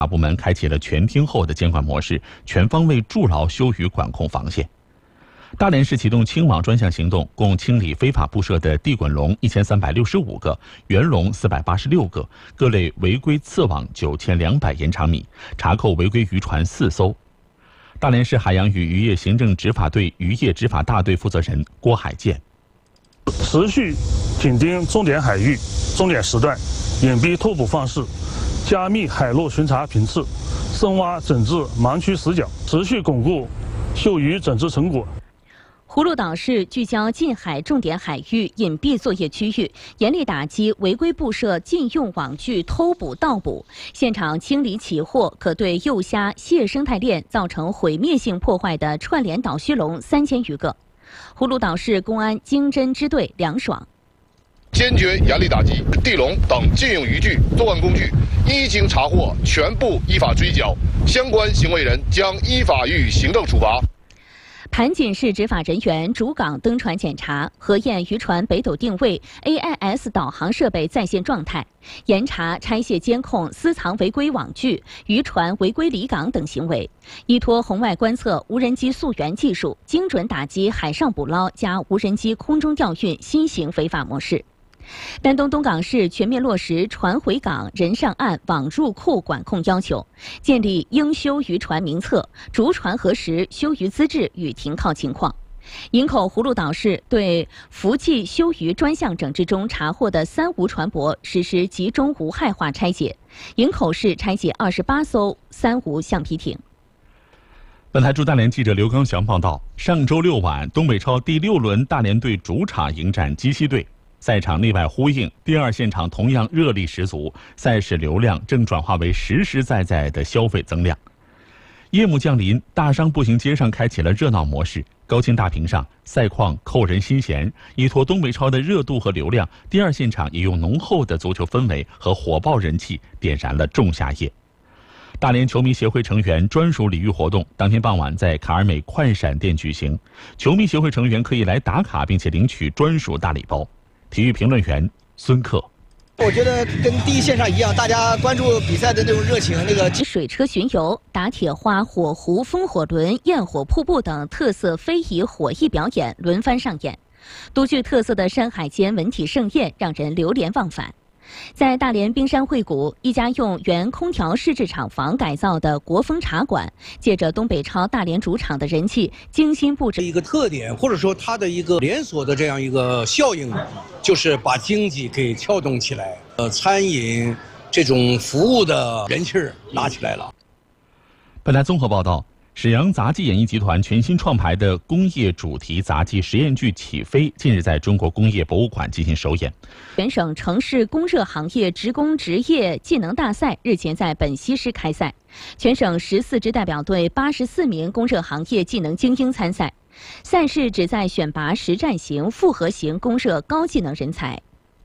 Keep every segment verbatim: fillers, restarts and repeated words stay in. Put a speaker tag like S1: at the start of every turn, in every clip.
S1: 法部门开启了全天候的监管模式，全方位筑牢休渔管控防线。大连市启动清网专项行动，共清理非法布设的地滚笼一千三百六十五个，圆笼四百八十六个，各类违规刺网九千两百延长米，查扣违规渔船四艘。大连市海洋与渔业行政执法队渔业执法大队负责人郭海建：
S2: 持续紧盯重点海域、重点时段，隐蔽拓捕放式，加密海陆巡查频次，深挖整治盲区死角，持续巩固休渔整治成果。
S3: 葫芦岛市聚焦近海重点海域隐蔽作业区域，严厉打击违规布设禁用网具偷捕盗捕，现场清理起获可对幼虾、蟹生态链造成毁灭性破坏的串联岛须笼三千余个。葫芦岛市公安经侦支队梁爽：
S4: 坚决严厉打击地笼等禁用渔具、作案工具，一经查获，全部依法追缴，相关行为人将依法予以行政处罚。
S3: 盘锦市执法人员主港登船检查，核验渔船北斗定位、A I S 导航设备在线状态，严查拆卸监控、私藏违规网具、渔船违规离港等行为，依托红外观测、无人机溯源技术，精准打击海上捕捞加无人机空中调运新型非法模式。丹东东港市全面落实船回港、人上岸、网入库管控要求，建立应休渔船名册，逐船核实休渔资质与停靠情况。营口葫芦岛市对福记休渔专项整治中查获的三无船舶实施集中无害化拆解，营口市拆解二十八艘三无橡皮艇。
S1: 本台驻大连记者刘刚祥报道：上周六晚，东北超第六轮大连队主场迎战鸡西队。赛场内外呼应，第二现场同样热力十足，赛事流量正转化为实实在在的消费增量。夜幕降临，大商步行街上开启了热闹模式，高清大屏上赛况扣人心弦，依托东北超的热度和流量，第二现场也用浓厚的足球氛围和火爆人气点燃了仲夏夜。大连球迷协会成员专属礼遇活动当天傍晚在卡尔美快闪店举行，球迷协会成员可以来打卡并且领取专属大礼包。体育评论员孙克：
S5: 我觉得跟第一线上一样，大家关注比赛的那种热情，那个
S3: 水车巡游、打铁花、火狐、风火轮、焰火瀑布等特色非遗火艺表演轮番上演，独具特色的山海间文体盛宴让人流连忘返。在大连冰山会谷，一家用原空调试制厂房改造的国风茶馆，借着东北超大连主场的人气，精心布置。
S6: 一个特点，或者说它的一个连锁的这样一个效应，就是把经济给撬动起来，呃，餐饮这种服务的人气儿拿起来了。
S1: 本台综合报道。沈阳杂技演艺集团全新创排的工业主题杂技实验剧《起飞》近日在中国工业博物馆进行首演。
S3: 全省城市供热行业职工职业技能大赛日前在本溪市开赛，全省十四支代表队八十四名供热行业技能精英参赛。赛事旨在选拔实战型、复合型供热高技能人才。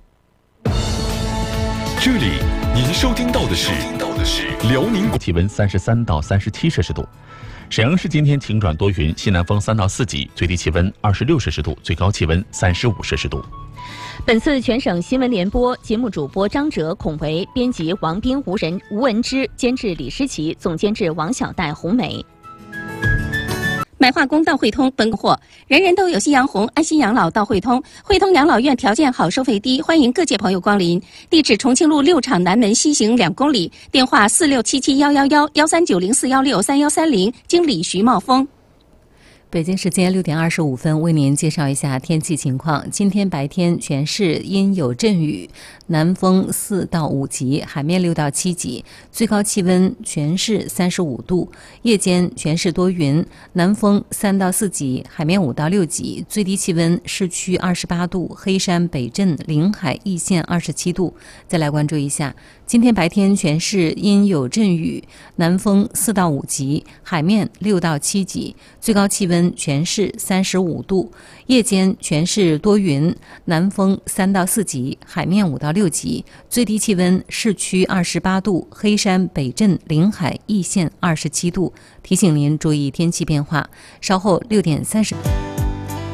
S7: 这里您收听到的是辽宁
S1: 气温三十三到三十七摄氏度。沈阳市今天晴转多云，西南风三到四级，最低气温二十六摄氏度，最高气温三十五摄氏度。
S3: 本次全省新闻联播节目主播张哲、孔维，编辑王斌、吴仁、吴文之，监制李诗琪，总监制王小戴、红梅。
S8: 买化工到汇通奔货，人人都有夕阳红，安心养老到汇通。汇通养老院条件好，收费低，欢迎各界朋友光临。地址：重庆路六厂南门西行两公里，电话四六七七幺幺幺幺三九零四幺六三幺三零，经理徐茂峰。
S9: 北京时间六点二十五分，为您介绍一下天气情况。今天白天全市阴有阵雨，南风四到五级，海面六到七级，最高气温全市三十五度。夜间全市多云，南风三到四级，海面五到六级，最低气温市区二十八度，黑山北镇临海易县二十七度。再来关注一下，今天白天全市阴有阵雨，南风四到五级，海面六到七级，最高气温全市三十五度。夜间全市多云，南风三到四级，海面五到六级，最低气温市区二十八度，黑山北镇临海易县二十七度。提醒您注意天气变化，稍后六点三十。